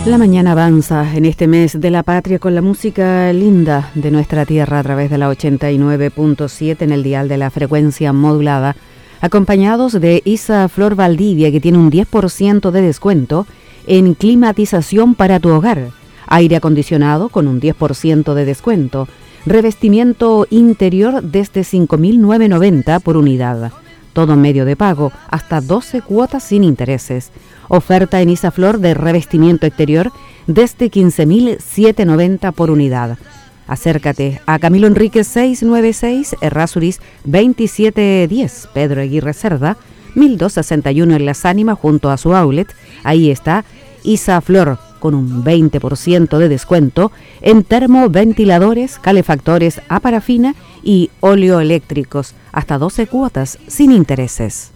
La mañana avanza en este mes de la patria con la música linda de nuestra tierra a través de la 89.7 en el dial de la frecuencia modulada, acompañados de Isa Flor Valdivia, que tiene un 10% de descuento en climatización para tu hogar, aire acondicionado con un 10% de descuento, revestimiento interior desde 5.990 por unidad, todo en medio de pago, hasta 12 cuotas sin intereses. Oferta en Isaflor de revestimiento exterior desde 15.790 por unidad. Acércate a Camilo Enríquez 696, Errázuriz 2710, Pedro Aguirre Cerda, 1261 en Las Ánimas junto a su outlet. Ahí está Isaflor con un 20% de descuento en termoventiladores, calefactores a parafina y oleoeléctricos, hasta 12 cuotas sin intereses.